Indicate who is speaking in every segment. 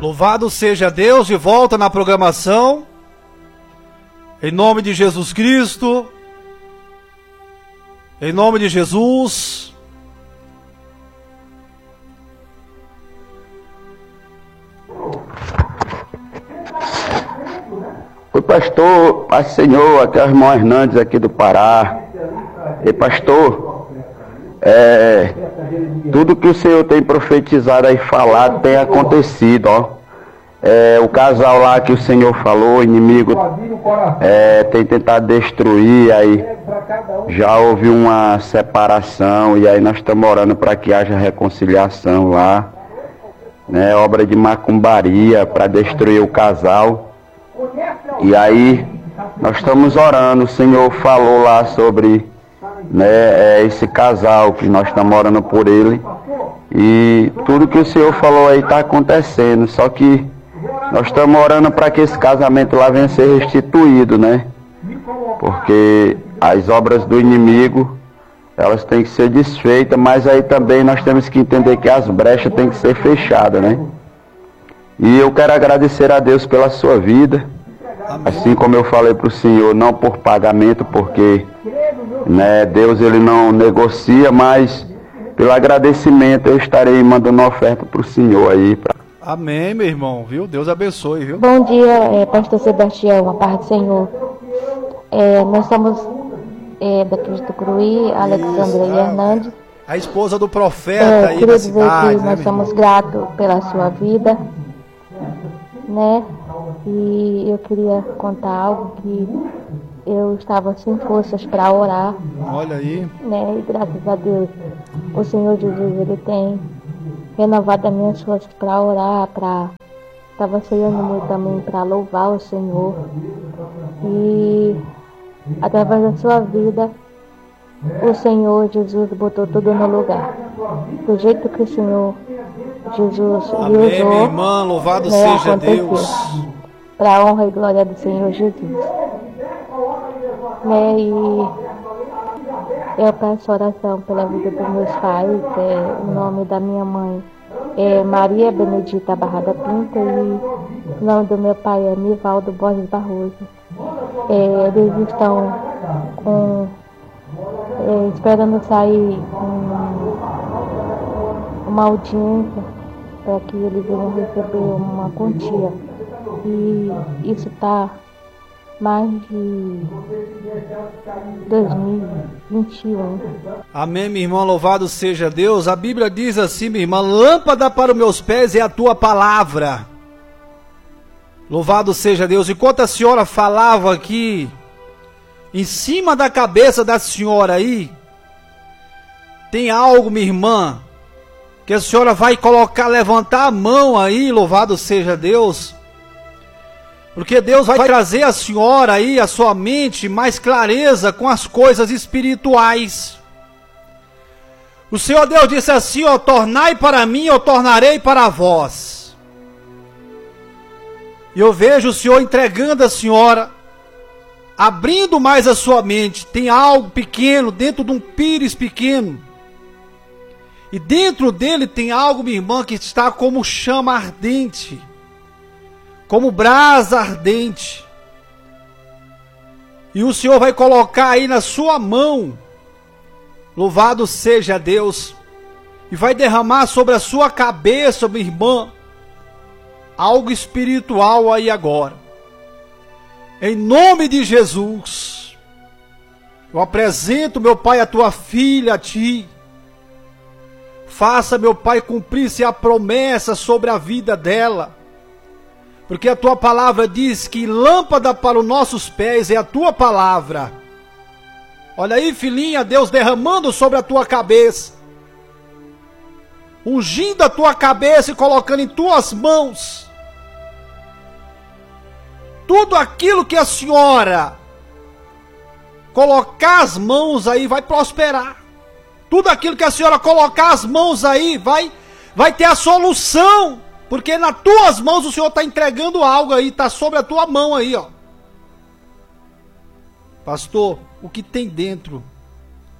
Speaker 1: Louvado seja Deus, de volta na programação. Em nome de Jesus Cristo. Em nome de Jesus.
Speaker 2: Oi, pastor, paz do Senhor, aqui é o irmão Hernandes aqui do Pará. E pastor, tudo que o Senhor tem profetizado aí, falado, tem acontecido, ó. O casal lá que o Senhor falou, o inimigo tem tentado destruir, aí já houve uma separação, e aí nós estamos orando para que haja reconciliação lá, né? Obra de macumbaria para destruir o casal. E aí nós estamos orando, o Senhor falou lá sobre, né, esse casal, que nós estamos orando por ele, e tudo que o Senhor falou aí está acontecendo, só que nós estamos orando para que esse casamento lá venha ser restituído, né? Porque as obras do inimigo, elas têm que ser desfeitas, mas aí também nós temos que entender que as brechas têm que ser fechadas, né? E eu quero agradecer a Deus pela sua vida. Assim como eu falei para o Senhor, não por pagamento, porque, né, Deus ele não negocia, mas pelo agradecimento eu estarei mandando uma oferta para o Senhor aí.
Speaker 1: Amém, meu irmão, viu? Deus abençoe, viu?
Speaker 3: Bom dia, pastor Sebastião, a paz do Senhor. Nós somos daqui de Tucuruí, Alexandre Hernandes.
Speaker 1: A esposa do profeta aí da cidade,
Speaker 3: que nós somos gratos pela sua vida, né? E eu queria contar algo que eu estava sem forças para orar.
Speaker 1: Olha aí.
Speaker 3: Né? E graças a Deus, o Senhor Jesus, ele tem renovado as minhas forças para orar, estava sem ânimo também para louvar o Senhor. E através da sua vida, o Senhor Jesus botou tudo no lugar. Do jeito que o Senhor Jesus
Speaker 1: Amém,
Speaker 3: usou,
Speaker 1: minha irmã, louvado
Speaker 3: né,
Speaker 1: seja Deus.
Speaker 3: Para a honra e glória do Senhor Jesus. Né, e eu peço oração pela vida dos meus pais. O nome da minha mãe é Maria Benedita Barrada Pinto e o nome do meu pai é Nivaldo Borges Barroso. Eles estão esperando sair uma audiência para que eles venham receber uma quantia. E isso está mais de 2021.
Speaker 1: Amém, minha irmã, louvado seja Deus. A Bíblia diz assim, minha irmã: lâmpada para os meus pés é a tua palavra. Louvado seja Deus. Enquanto a senhora falava aqui, em cima da cabeça da senhora aí, tem algo, minha irmã, que a senhora vai colocar, levantar a mão aí, louvado seja Deus. Porque Deus vai trazer a senhora aí, a sua mente, mais clareza com as coisas espirituais. O Senhor Deus disse assim, ó: tornai para mim, eu tornarei para vós. E eu vejo o Senhor entregando a senhora, abrindo mais a sua mente. Tem algo pequeno, dentro de um pires pequeno. E dentro dele tem algo, minha irmã, que está como chama ardente, como brasa ardente. E o Senhor vai colocar aí na sua mão, louvado seja Deus, e vai derramar sobre a sua cabeça, minha irmã, algo espiritual aí agora. Em nome de Jesus, eu apresento, meu Pai, a tua filha a ti. Faça, meu Pai, cumprir-se a promessa sobre a vida dela. Porque a tua palavra diz que lâmpada para os nossos pés é a tua palavra. Olha aí, filhinha, Deus derramando sobre a tua cabeça, ungindo a tua cabeça e colocando em tuas mãos tudo aquilo que a senhora colocar as mãos aí vai prosperar. Tudo aquilo que a senhora colocar as mãos aí vai ter a solução. Porque nas tuas mãos o Senhor está entregando algo aí, está sobre a tua mão aí, ó. Pastor, o que tem dentro?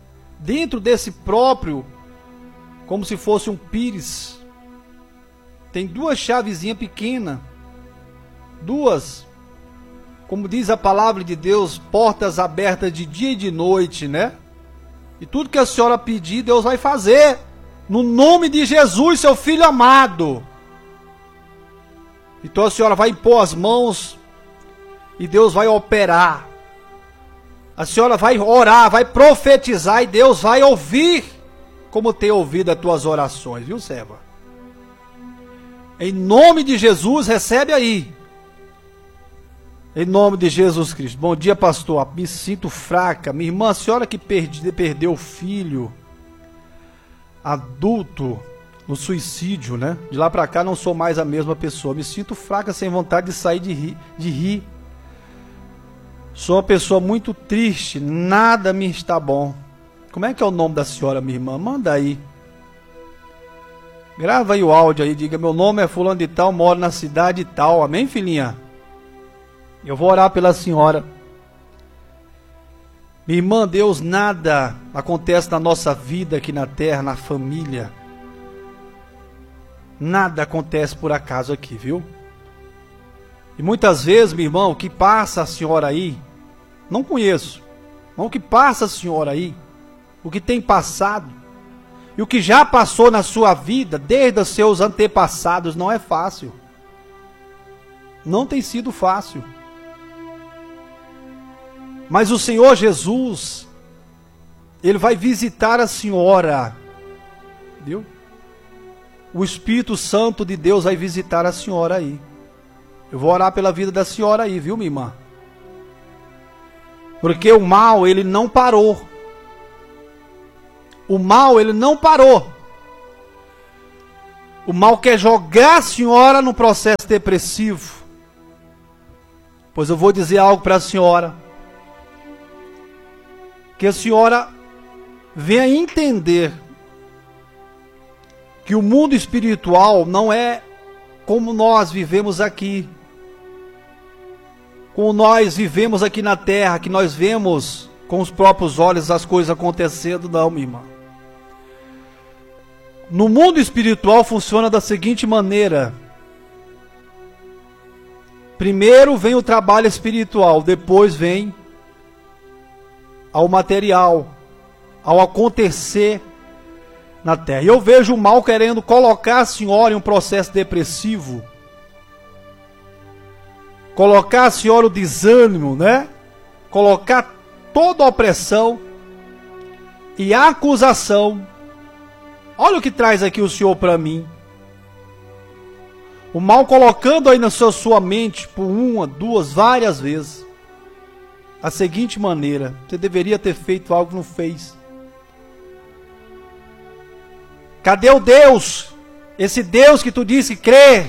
Speaker 1: Dentro desse próprio, como se fosse um pires, tem duas chavezinhas pequenas. Duas. Como diz a palavra de Deus, portas abertas de dia e de noite, né? E tudo que a senhora pedir, Deus vai fazer. No nome de Jesus, seu filho amado. Então a senhora vai impor as mãos e Deus vai operar. A senhora vai orar, vai profetizar e Deus vai ouvir como tem ouvido as tuas orações, viu, serva? Em nome de Jesus, recebe aí. Em nome de Jesus Cristo. Bom dia, pastor. Me sinto fraca. Minha irmã, a senhora que perdeu o filho adulto no suicídio, né? De lá pra cá não sou mais a mesma pessoa. Me sinto fraca, sem vontade de sair de rir. Sou uma pessoa muito triste. Nada me está bom. Como é que é o nome da senhora, minha irmã? Manda aí. Grava aí o áudio aí. Diga, meu nome é fulano de tal, moro na cidade tal. Amém, filhinha? Eu vou orar pela senhora. Minha irmã, Deus, nada acontece na nossa vida aqui na terra, na família. Nada acontece por acaso aqui, viu? E muitas vezes, meu irmão, o que passa a senhora aí, não conheço, mas o que passa a senhora aí, o que tem passado, e o que já passou na sua vida, desde os seus antepassados, não é fácil. Não tem sido fácil. Mas o Senhor Jesus, Ele vai visitar a senhora, viu? O Espírito Santo de Deus vai visitar a senhora aí. Eu vou orar pela vida da senhora aí, viu, minha irmã? Porque o mal, ele não parou. O mal, ele não parou. O mal quer jogar a senhora no processo depressivo. Pois eu vou dizer algo para a senhora. Que a senhora venha entender que o mundo espiritual não é como nós vivemos aqui. Como nós vivemos aqui na terra, que nós vemos com os próprios olhos as coisas acontecendo, não, minha irmã. No mundo espiritual funciona da seguinte maneira. Primeiro vem o trabalho espiritual, depois vem ao material, ao acontecer na terra. E eu vejo o mal querendo colocar a senhora em um processo depressivo, colocar a senhora o desânimo, né? Colocar toda a opressão e a acusação. Olha o que traz aqui o Senhor para mim. O mal colocando aí na sua mente por uma, duas, várias vezes. A seguinte maneira: você deveria ter feito algo que não fez. Cadê o Deus? Esse Deus que tu disse crer.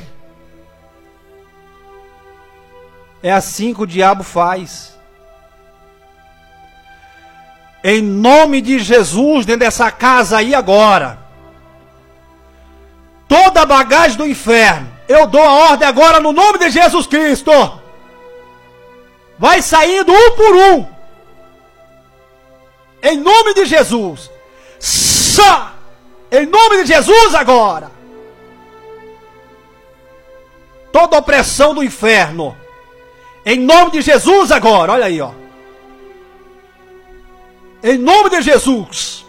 Speaker 1: É assim que o diabo faz. Em nome de Jesus, dentro dessa casa aí agora, toda a bagagem do inferno, eu dou a ordem agora no nome de Jesus Cristo. Vai saindo um por um. Em nome de Jesus. Em nome de Jesus agora. Toda opressão do inferno. Em nome de Jesus agora. Olha aí, ó. Em nome de Jesus.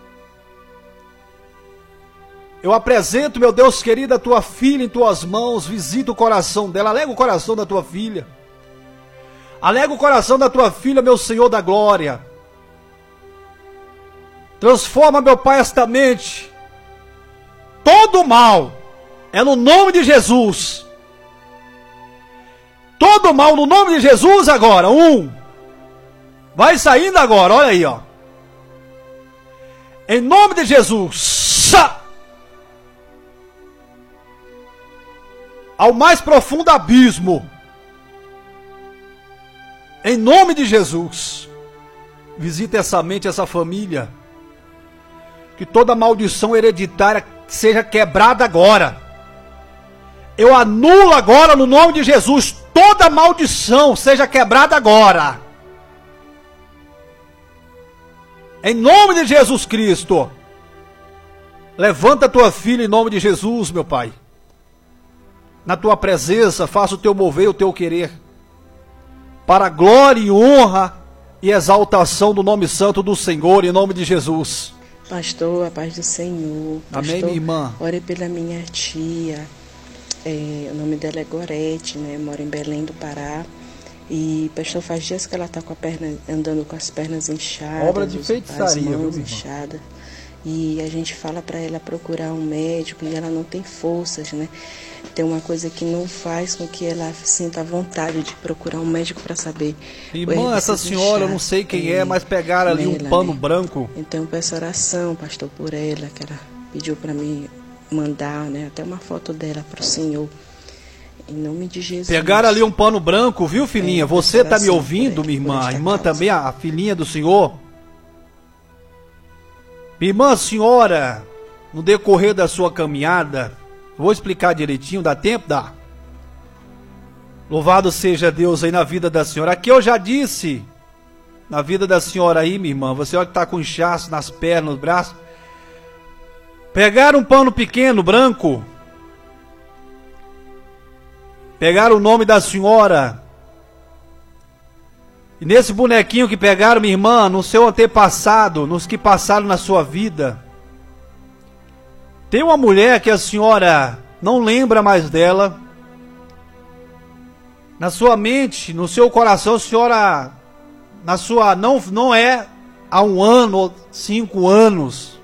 Speaker 1: Eu apresento, meu Deus querido, a tua filha em tuas mãos. Visita o coração dela. Alega o coração da tua filha. Alega o coração da tua filha, meu Senhor da glória. Transforma, meu Pai, esta mente. Todo o mal é no nome de Jesus. Todo o mal no nome de Jesus agora. Vai saindo agora, olha aí, ó. Em nome de Jesus. Ao mais profundo abismo. Em nome de Jesus. Visita essa mente, essa família. Que toda maldição hereditária seja quebrada agora. Eu anulo agora no nome de Jesus. Toda maldição seja quebrada agora. Em nome de Jesus Cristo. Levanta a tua filha em nome de Jesus, meu Pai. na tua presença, faça o teu mover, o teu querer, para a glória e honra e exaltação do nome santo do Senhor, em nome de Jesus.
Speaker 4: Pastor, a paz do Senhor.
Speaker 1: Amém,
Speaker 4: Pastor,
Speaker 1: minha irmã.
Speaker 4: ore pela minha tia. O nome dela é Gorete, né? Mora em Belém do Pará. E, pastor, faz dias que ela está com a perna, andando com as pernas inchadas.
Speaker 1: Obra de feitiçaria,
Speaker 4: as mãos
Speaker 1: viu,
Speaker 4: inchadas. E a gente fala para ela procurar um médico e ela não tem forças, né? Tem uma coisa que não faz com que ela sinta vontade de procurar um médico para saber.
Speaker 1: Irmã, essa senhora, eu não sei quem é, mas pegaram ali um pano branco.
Speaker 4: Então eu peço oração, pastor, por ela, que ela pediu para mim mandar, né, até uma foto dela para o Senhor. Em nome de Jesus.
Speaker 1: Pegaram ali um pano branco, viu, filhinha? Você está me ouvindo, minha irmã? A irmã também, a filhinha do Senhor? Minha irmã, senhora, no decorrer da sua caminhada, vou explicar direitinho, dá tempo? Dá. Louvado seja Deus aí na vida da senhora. Aqui eu já disse, na vida da senhora aí, minha irmã, você olha que está com inchaço nas pernas, nos braços. Pegaram um pano pequeno, branco. Pegaram o nome da senhora. E nesse bonequinho que pegaram, minha irmã, no seu antepassado, nos que passaram na sua vida, tem uma mulher que a senhora não lembra mais dela. Na sua mente, no seu coração, a senhora, na sua, não é há 1 ano ou 5 anos.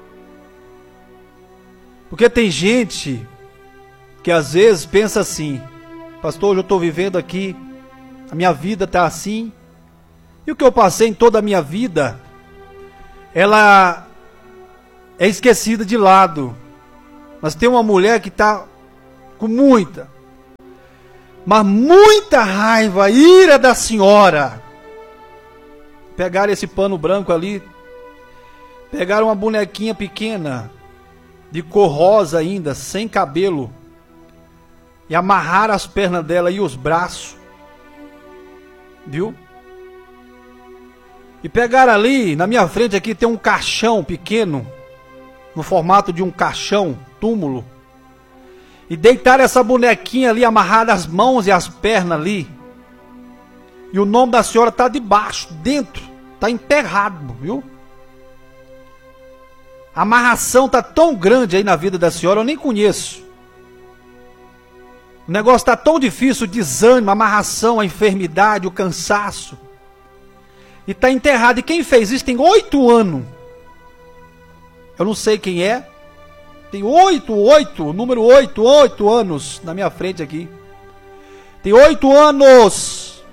Speaker 1: Porque tem gente que às vezes pensa assim: pastor, hoje eu estou vivendo aqui, a minha vida está assim, e o que eu passei em toda a minha vida, ela é esquecida de lado. Mas tem uma mulher que está com muita, mas muita raiva, ira da senhora. Pegaram esse pano branco ali, pegaram uma bonequinha pequena, de cor rosa ainda, sem cabelo, e amarraram as pernas dela e os braços, viu? E pegaram ali, na minha frente aqui tem um caixão pequeno, no formato de um caixão, túmulo, e deitaram essa bonequinha ali, amarrada as mãos e as pernas ali, e o nome da senhora está debaixo, dentro, está enterrado, viu? A amarração está tão grande aí na vida da senhora, eu nem conheço. O negócio está tão difícil, o desânimo, a amarração, a enfermidade, o cansaço. E está enterrado. E quem fez isso tem 8 anos. Eu não sei quem é. Tem 8, número 8 anos na minha frente aqui. Tem 8 anos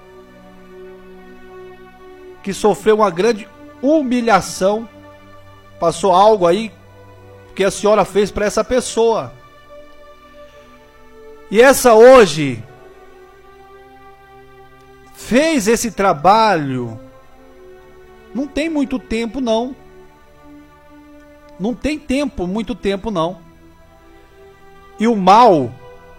Speaker 1: que sofreu uma grande humilhação. Passou algo aí que a senhora fez para essa pessoa. E essa hoje fez esse trabalho, não tem muito tempo não. Não tem tempo, muito tempo não. E o mal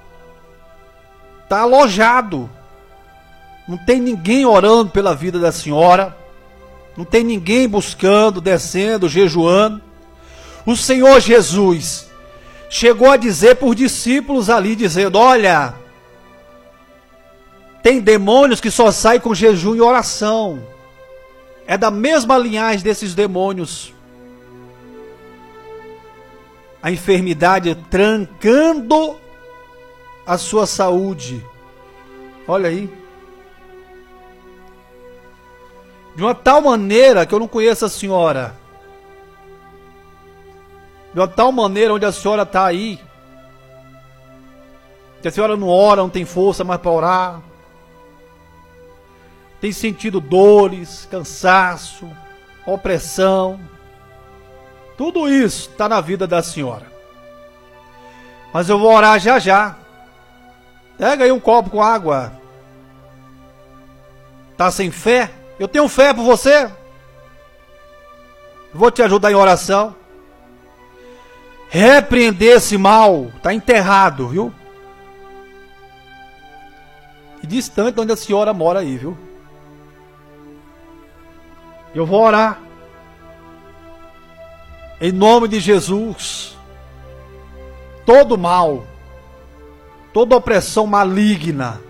Speaker 1: está alojado. Não tem ninguém orando pela vida da senhora. Não tem ninguém buscando, descendo, jejuando. O Senhor Jesus chegou a dizer por discípulos ali, dizendo: olha, tem demônios que só saem com jejum e oração. É da mesma linhagem desses demônios. A enfermidade trancando a sua saúde. Olha aí. De uma tal maneira que eu não conheço a senhora. De uma tal maneira onde a senhora está aí. Que a senhora não ora, não tem força mais para orar. Tem sentido dores, cansaço, opressão. Tudo isso está na vida da senhora. Mas eu vou orar já já. Pega aí um copo com água. Tá sem fé? Eu tenho fé por você. Vou te ajudar em oração. Repreender esse mal. Está enterrado, viu? E distante de onde a senhora mora aí, viu? Eu vou orar. Em nome de Jesus. Todo mal toda opressão maligna.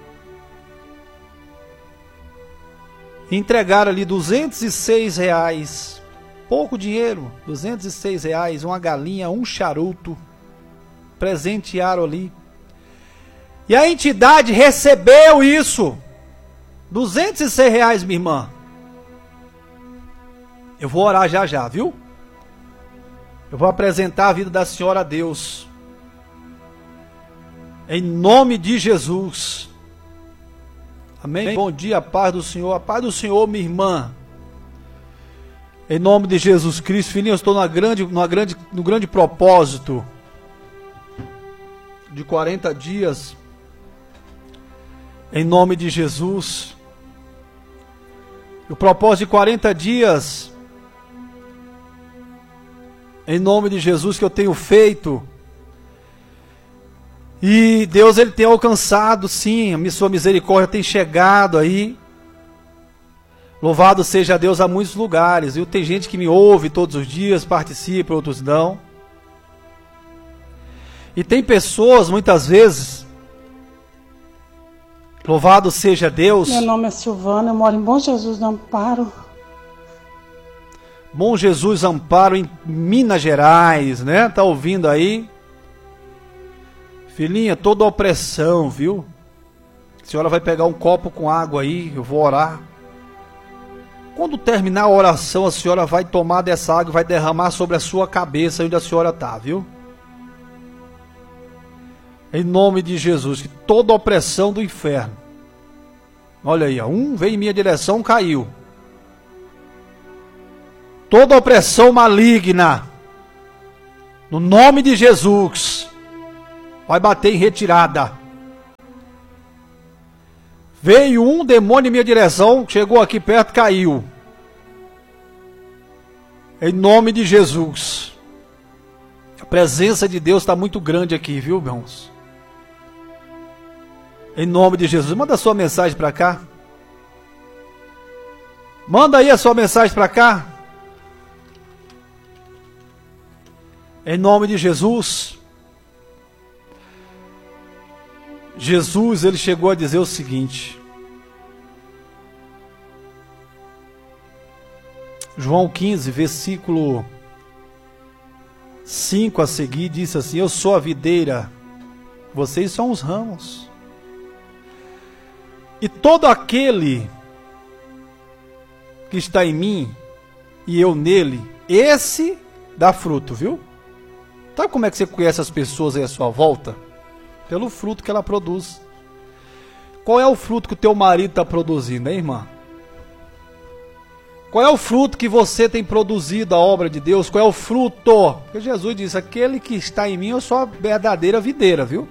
Speaker 1: Entregaram ali R$206, pouco dinheiro, R$206, uma galinha, um charuto, presentearam ali. E a entidade recebeu isso, R$206, minha irmã. Eu vou orar já já, viu? Eu vou apresentar a vida da senhora a Deus. Em nome de Jesus. Amém? Bom dia, paz do Senhor. A paz do Senhor, minha irmã. Em nome de Jesus Cristo. Filhinho, eu estou no grande propósito de 40 dias. Em nome de Jesus. O propósito de 40 dias. Em nome de Jesus que eu tenho feito. E Deus, Ele tem alcançado, sim, a sua misericórdia tem chegado aí. Louvado seja Deus a muitos lugares. E tem gente que me ouve todos os dias, participa, outros não. E tem pessoas, muitas vezes, louvado seja Deus.
Speaker 5: Meu nome é Silvana, eu moro em Bom Jesus do Amparo.
Speaker 1: Bom Jesus Amparo, em Minas Gerais, né? Tá ouvindo aí? Filhinha, toda opressão, viu? A senhora vai pegar um copo com água aí, eu vou orar. Quando terminar a oração, a senhora vai tomar dessa água e vai derramar sobre a sua cabeça onde a senhora está, viu? Em nome de Jesus, que toda opressão do inferno. Olha aí, um veio em minha direção, caiu. Toda opressão maligna, no nome de Jesus, vai bater em retirada. Veio um demônio em minha direção, chegou aqui perto, caiu. Em nome de Jesus. A presença de Deus está muito grande aqui, viu, irmãos? Em nome de Jesus. Manda a sua mensagem para cá. Manda aí a sua mensagem para cá. Em nome de Jesus. Jesus, ele chegou a dizer o seguinte. João 15, versículo 5 a seguir, disse assim: eu sou a videira, vocês são os ramos. E todo aquele que está em mim e eu nele, esse dá fruto, viu? Sabe como é que você conhece as pessoas aí à sua volta? Pelo fruto que ela produz. Qual é o fruto que o teu marido está produzindo, hein, irmã? Qual é o fruto que você tem produzido, a obra de Deus? Qual é o fruto? Porque Jesus disse, aquele que está em mim, eu sou a verdadeira videira, viu?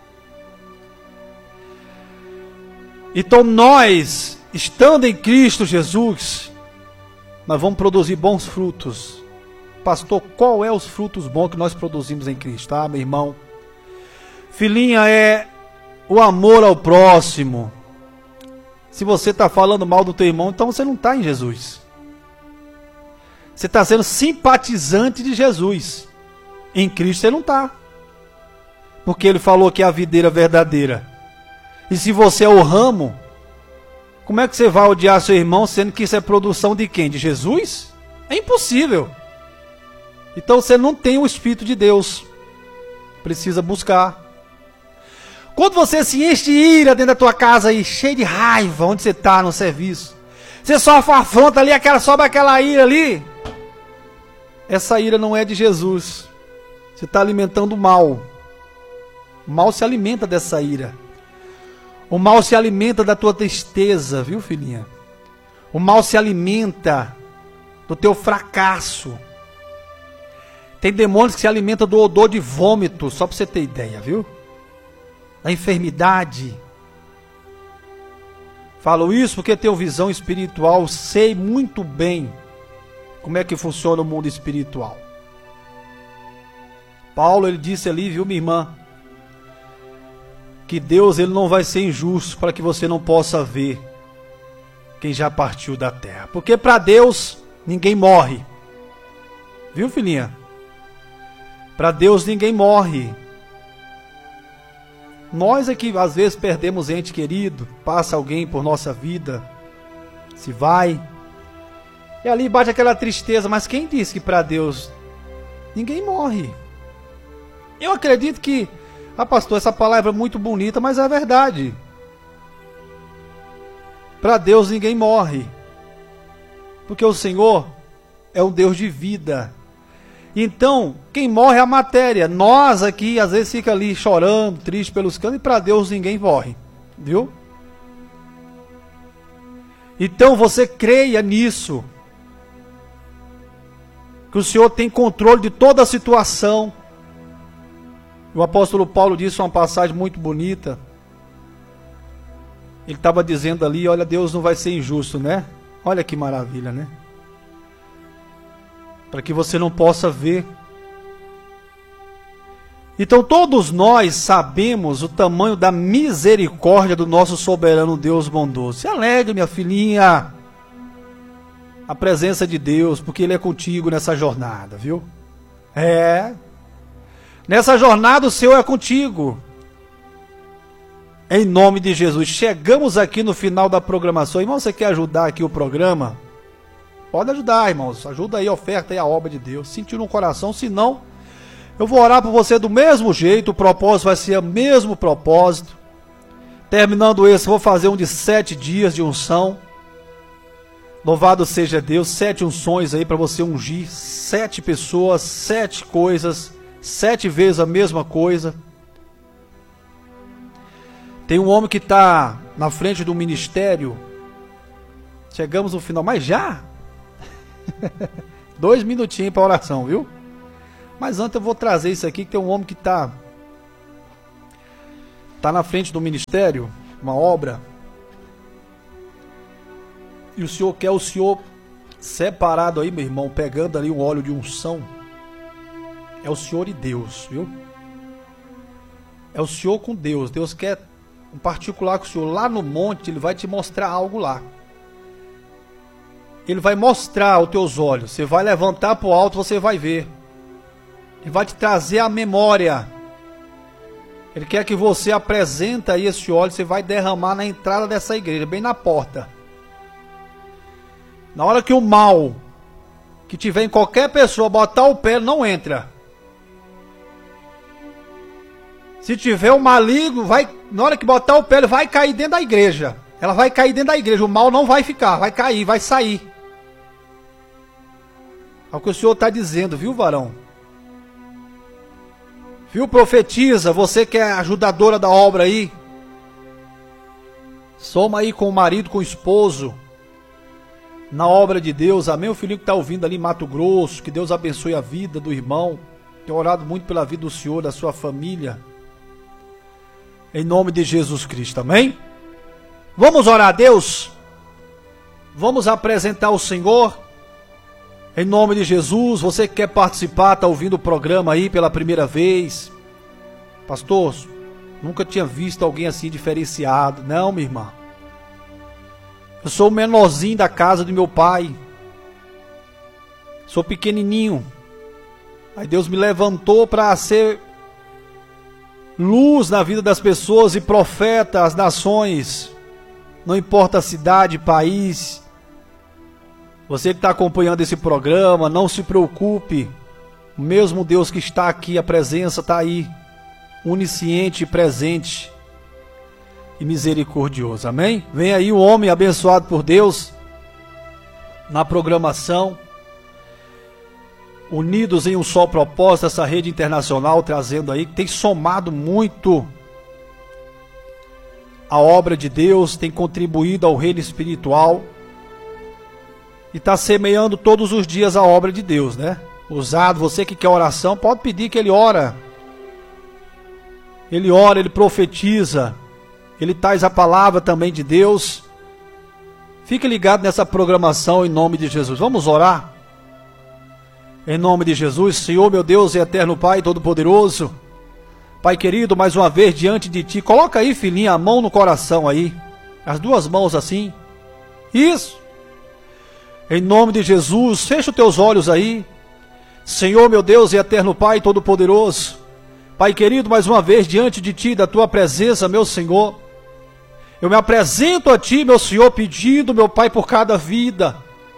Speaker 1: Então nós, estando em Cristo Jesus, nós vamos produzir bons frutos. Pastor, qual é os frutos bons que nós produzimos em Cristo? Ah, meu irmão, filhinha, é o amor ao próximo. Se você está falando mal do teu irmão, então você não está em Jesus. Você está sendo simpatizante de Jesus. Em Cristo você não está. Porque ele falou que é a videira verdadeira. E se você é o ramo, como é que você vai odiar seu irmão, sendo que isso é produção de quem? De Jesus? É impossível. Então você não tem o Espírito de Deus. Precisa buscar. Quando você se enche de ira dentro da tua casa aí, cheio de raiva, onde você está no serviço, você sofre uma afronta ali, sobe aquela ira ali, essa ira não é de Jesus. Você está alimentando o mal. O mal se alimenta dessa ira. O mal se alimenta da tua tristeza, viu, filhinha? O mal se alimenta do teu fracasso. Tem demônios que se alimentam do odor de vômito, só para você ter ideia, viu? Da enfermidade. Falo isso porque tenho visão espiritual, sei muito bem como é que funciona o mundo espiritual. Paulo, ele disse ali, viu, minha irmã, que Deus, ele não vai ser injusto para que você não possa ver quem já partiu da terra. Porque para Deus ninguém morre. Viu, filhinha? Para Deus ninguém morre. Nós é que às vezes perdemos ente querido, passa alguém por nossa vida, se vai, e ali bate aquela tristeza. Mas quem disse que para Deus ninguém morre? Eu acredito que, pastor, essa palavra é muito bonita, mas é verdade. Para Deus ninguém morre, porque o Senhor é um Deus de vida. Então, quem morre é a matéria. Nós aqui, às vezes, fica ali chorando, triste pelos cantos, e para Deus ninguém morre. Viu? Então, você creia nisso. Que o Senhor tem controle de toda a situação. O apóstolo Paulo disse uma passagem muito bonita. Ele estava dizendo ali, olha, Deus não vai ser injusto, né? Olha que maravilha, né? Para que você não possa ver. Então todos nós sabemos o tamanho da misericórdia do nosso soberano Deus bondoso. Se alegre, minha filhinha, a presença de Deus, porque Ele é contigo nessa jornada, viu? Nessa jornada o Senhor é contigo. Em nome de Jesus. Chegamos aqui no final da programação. Irmão, você quer ajudar aqui o programa? Pode ajudar, irmãos. Ajuda aí, oferta aí a obra de Deus. Sentiu no coração, senão eu vou orar por você do mesmo jeito. O propósito vai ser o mesmo propósito. Terminando esse, vou fazer um de 7 dias de unção. Louvado seja Deus. 7 unções aí para você ungir 7 pessoas, 7 coisas, 7 vezes a mesma coisa. Tem um homem que está na frente do ministério. Chegamos no final, mas já? 2 minutinhos para oração, viu? Mas antes eu vou trazer isso aqui, que tem um homem que tá na frente do ministério, uma obra, e o Senhor quer o Senhor separado aí, meu irmão, pegando ali um óleo de unção. É o Senhor e Deus, viu? É o Senhor com Deus. Deus quer um particular com o Senhor. Lá no monte Ele vai te mostrar algo lá. Ele vai mostrar aos teus olhos. Você vai levantar para o alto, você vai ver. Ele vai te trazer a memória. Ele quer que você apresente aí esse óleo. Você vai derramar na entrada dessa igreja, bem na porta. Na hora que o mal que tiver em qualquer pessoa botar o pé, não entra. Se tiver o maligno, na hora que botar o pé, ele vai cair dentro da igreja. Ela vai cair dentro da igreja. O mal não vai ficar, vai cair, vai sair. É o que o Senhor está dizendo, viu, varão? Viu, profetiza, você que é ajudadora da obra aí. Soma aí com o marido, com o esposo. Na obra de Deus, amém? O filhinho que está ouvindo ali em Mato Grosso, que Deus abençoe a vida do irmão. Tenho orado muito pela vida do Senhor, da sua família. Em nome de Jesus Cristo, amém? Vamos orar a Deus? Vamos apresentar o Senhor? Em nome de Jesus, você que quer participar, está ouvindo o programa aí pela primeira vez. Pastor, nunca tinha visto alguém assim diferenciado. Não, minha irmã. Eu sou o menorzinho da casa do meu pai. Sou pequenininho. Aí Deus me levantou para ser luz na vida das pessoas e profeta às nações. Não importa a cidade, país. Você que está acompanhando esse programa, não se preocupe. O mesmo Deus que está aqui, a presença está aí. Onisciente e presente. E misericordioso, amém? Vem aí o homem abençoado por Deus. Na programação. Unidos em um só propósito, essa rede internacional trazendo aí, que tem somado muito a obra de Deus, tem contribuído ao reino espiritual e está semeando todos os dias a obra de Deus, né? Usado, você que quer oração, pode pedir que ele ora. Ele ora, ele profetiza, ele traz a palavra também de Deus. Fique ligado nessa programação em nome de Jesus. Vamos orar? Em nome de Jesus, Senhor, meu Deus e eterno Pai Todo-Poderoso, Pai querido, mais uma vez diante de Ti, coloca aí, filhinha, a mão no coração aí, as 2 mãos assim, isso, em nome de Jesus, fecha os teus olhos aí, Senhor, meu Deus e eterno Pai Todo-Poderoso, Pai querido, mais uma vez diante de Ti, da Tua presença, meu Senhor, eu me apresento a Ti, meu Senhor, pedindo, meu Pai, por cada vida,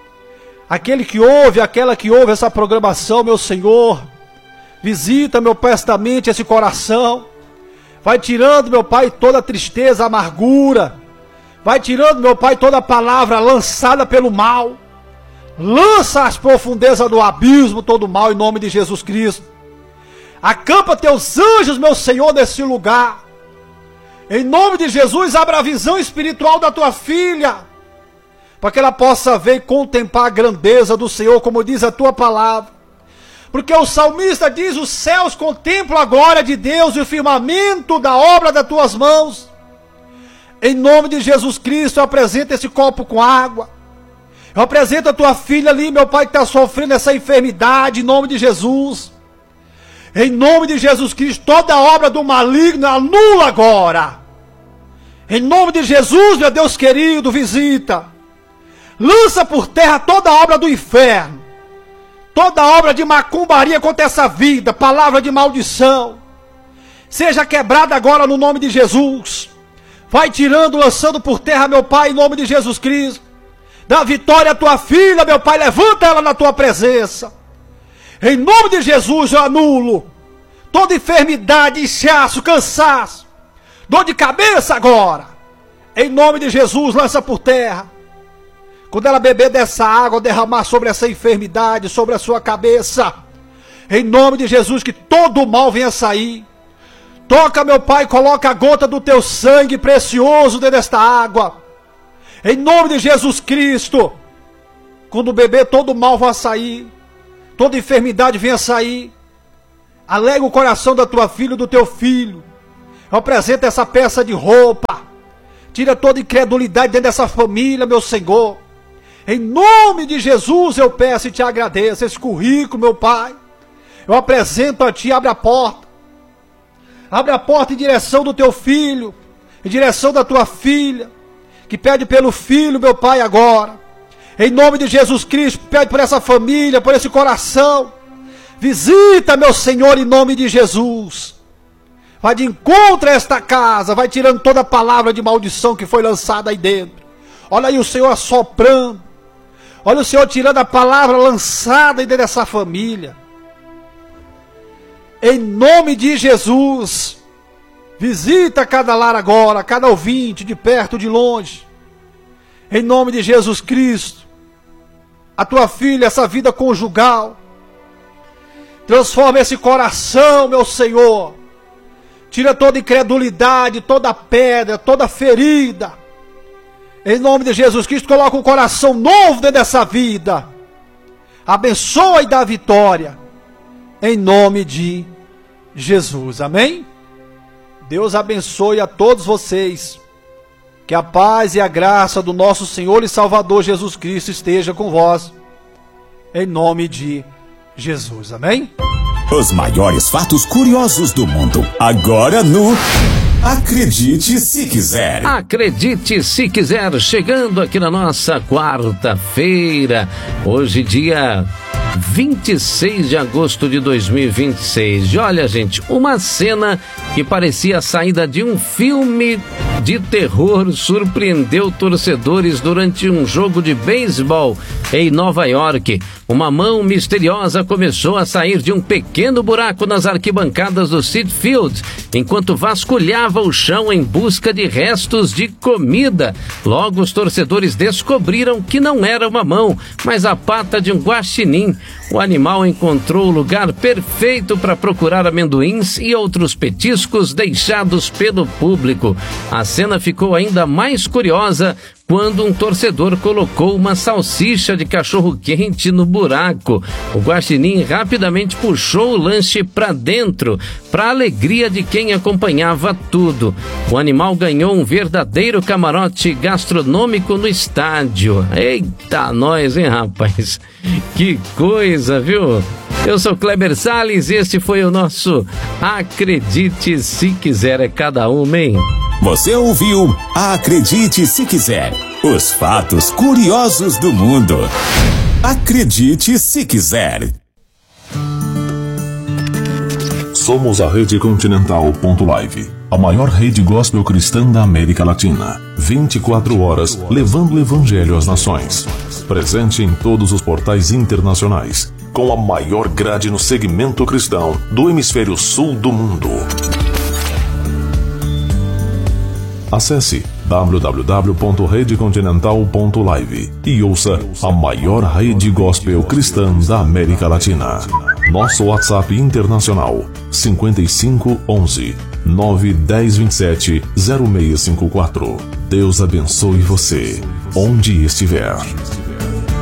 Speaker 1: aquele que ouve, aquela que ouve essa programação, meu Senhor, visita, meu Pai, esta mente, esse coração, vai tirando, meu Pai, toda a tristeza, a amargura, vai tirando, meu Pai, toda a palavra lançada pelo mal, lança às profundezas do abismo todo o mal em nome de Jesus Cristo. Acampa teus anjos, meu Senhor, nesse lugar. Em nome de Jesus, abra a visão espiritual da tua filha, para que ela possa ver e contemplar a grandeza do Senhor, como diz a tua palavra. Porque o salmista diz: os céus contemplam a glória de Deus e o firmamento da obra das tuas mãos. Em nome de Jesus Cristo, eu apresento esse copo com água. Eu apresento a tua filha ali, meu Pai, que está sofrendo essa enfermidade, em nome de Jesus. Em nome de Jesus Cristo, toda obra do maligno anula agora. Em nome de Jesus, meu Deus querido, visita. Lança por terra toda obra do inferno. Toda obra de macumbaria contra essa vida, palavra de maldição. Seja quebrada agora no nome de Jesus. Vai tirando, lançando por terra, meu Pai, em nome de Jesus Cristo. Dá vitória à tua filha, meu Pai, levanta ela na tua presença. Em nome de Jesus eu anulo toda enfermidade, inchaço, cansaço, dor de cabeça agora. Em nome de Jesus, lança por terra. Quando ela beber dessa água, derramar sobre essa enfermidade, sobre a sua cabeça, em nome de Jesus, que todo o mal venha sair. Toca, meu Pai, coloca a gota do teu sangue precioso dentro desta água. Em nome de Jesus Cristo, quando beber, todo o mal vai sair. Toda enfermidade venha sair. Alegra o coração da tua filha e do teu filho. Eu apresento essa peça de roupa. Tira toda incredulidade dentro dessa família, meu Senhor. Em nome de Jesus eu peço e te agradeço. Esse currículo, meu Pai, eu apresento a ti. Abre a porta. Abre a porta em direção do teu filho, em direção da tua filha, que pede pelo filho, meu Pai, agora. Em nome de Jesus Cristo, pede por essa família, por esse coração. Visita, meu Senhor, em nome de Jesus. Vai de encontro a esta casa, vai tirando toda a palavra de maldição que foi lançada aí dentro. Olha aí o Senhor assoprando. Olha o Senhor tirando a palavra lançada aí dentro dessa família. Em nome de Jesus, visita cada lar agora, cada ouvinte, de perto, de longe. Em nome de Jesus Cristo, a tua filha, essa vida conjugal, transforma esse coração, meu Senhor. Tira toda incredulidade, toda pedra, toda ferida. Em nome de Jesus Cristo, coloca um coração novo dentro dessa vida. Abençoa e dá vitória. Em nome de Jesus. Amém? Deus abençoe a todos vocês. Que a paz e a graça do nosso Senhor e Salvador Jesus Cristo esteja com vós. Em nome de Jesus. Amém?
Speaker 6: Os maiores fatos curiosos do mundo. Agora no Acredite Se Quiser.
Speaker 7: Acredite Se Quiser, chegando aqui na nossa quarta-feira. Hoje, dia 26 de agosto de 2026. E olha, gente, uma cena que parecia a saída de um filme de terror surpreendeu torcedores durante um jogo de beisebol em Nova York. Uma mão misteriosa começou a sair de um pequeno buraco nas arquibancadas do Citi Field, enquanto vasculhava o chão em busca de restos de comida. Logo, os torcedores descobriram que não era uma mão, mas a pata de um guaxinim. O animal encontrou o lugar perfeito para procurar amendoins e outros petiscos deixados pelo público. A cena ficou ainda mais curiosa quando um torcedor colocou uma salsicha de cachorro-quente no buraco. O guaxinim rapidamente puxou o lanche para dentro, para a alegria de quem acompanhava tudo. O animal ganhou um verdadeiro camarote gastronômico no estádio. Eita, nós, hein, rapaz? Que coisa, viu? Eu sou Kleber Salles e este foi o nosso Acredite Se Quiser. É cada um, hein?
Speaker 6: Você ouviu Acredite Se Quiser. Os fatos curiosos do mundo. Acredite Se Quiser.
Speaker 8: Somos a Rede Continental.live, a maior rede gospel cristã da América Latina. 24 horas levando o evangelho às nações. Presente em todos os portais internacionais, com a maior grade no segmento cristão do hemisfério sul do mundo. Acesse www.redecontinental.live e ouça a maior rede gospel cristã da América Latina. Nosso WhatsApp internacional 55 11 910 27 0654. Deus abençoe você, onde estiver.